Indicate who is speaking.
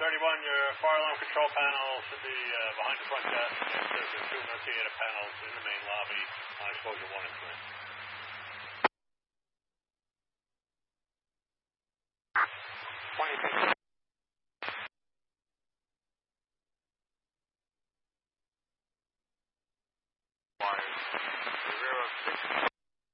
Speaker 1: 31, your fire alarm control panel should be behind the front desk. There's the two enunciator panels in the main lobby on exposure 1 and 3. 20 feet. Wires. The rear of 6.